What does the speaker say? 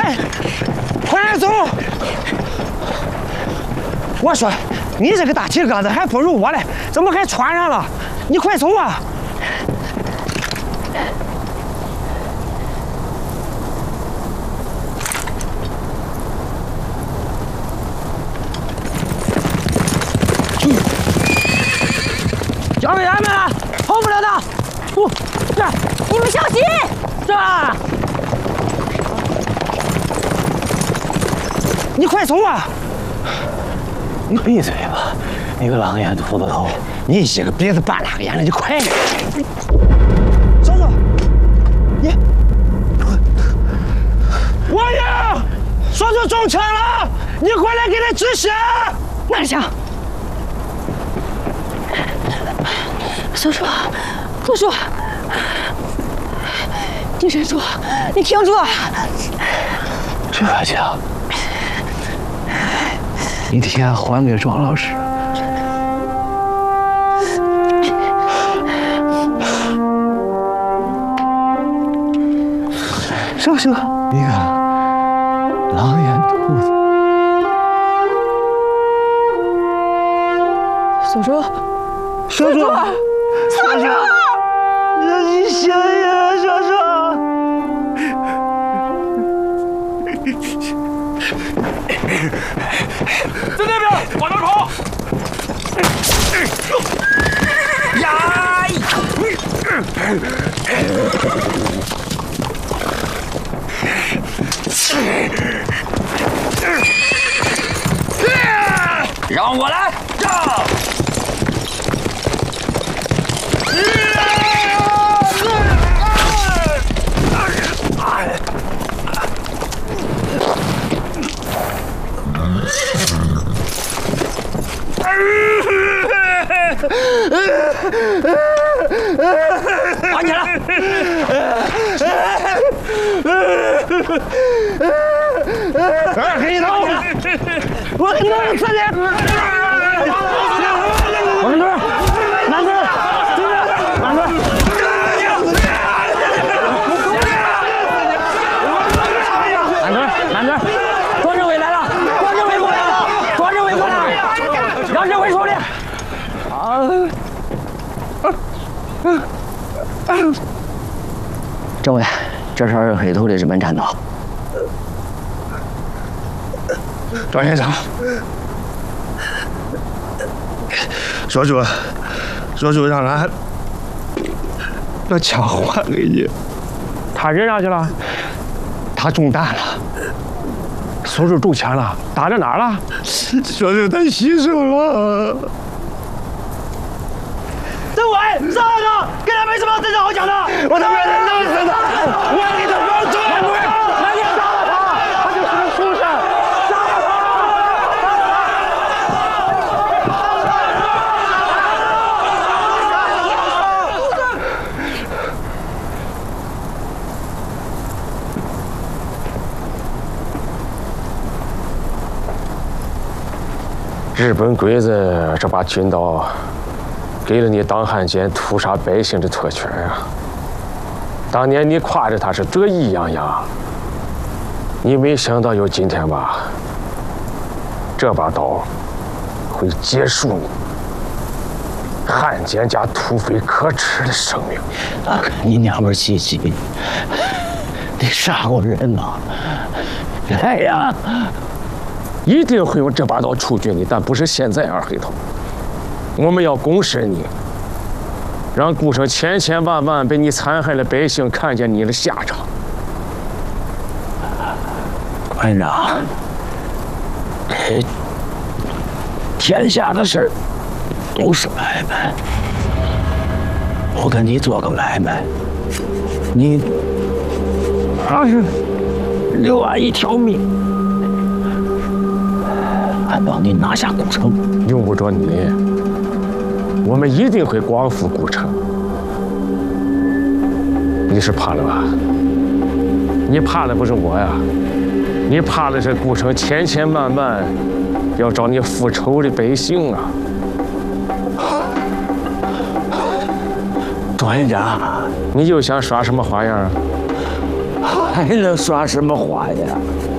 来，快点走！我说，你这个大体格子还不如我嘞，怎么还穿上了？你快走啊！交给俺们了，跑不了的。不，是， 你们小心！ 是吧？你快走啊！ 你闭嘴吧，你个狼烟秃子头！ 你一个鼻子半拉个眼的，你快点！叔叔，你，王爷，叔叔中枪了，你快来给他止血！ 拿着枪。叔叔，叔叔，你忍住，你挺住。 这枪，你得先还给庄老师。叔叔，你个狼烟秃子。 叔叔， 叔叔，叔叔，你醒呀，叔叔！ 在那边，往那跑！呀！让我来！让！ 绑起来！黑头，我给弄死你！王队，男队，男队。男队，庄政委来了！庄政委过来了！庄政委过来！让政委处理。政委，这是黑头的日本战刀。 庄先生，说主让俺把枪还给你。 他扔上去了，他中弹了。说主中枪了，打在哪儿了？ 说主他牺牲了。 政委，上来了，跟他没什么真正好讲的。我他妈的弄死他！我要给他保证。男队，赶紧杀了他！他就是个畜生！杀了他！ 日本鬼子这把军刀，给了你当汉奸屠杀百姓的特权啊！当年你夸着他是得意洋洋，你没想到有今天吧？这把刀会结束你汉奸加土匪可耻的生命。 你娘们儿气，你杀过人吗？来呀！ 一定会用这把刀处决你，但不是现在，二黑头。我们要公审你，让顾城千千万万被你残害的百姓看见你的下场。 馆长，天下的事儿都是买卖，我跟你做个买卖，你留俺一条命，俺帮你拿下古城。 用不着你，我们一定会光复古城。你是怕了吧？你怕的不是我呀，你怕的是古城千千万万要找你复仇的百姓啊！ 段院长， 你又想耍什么花样？ 还能耍什么花呀？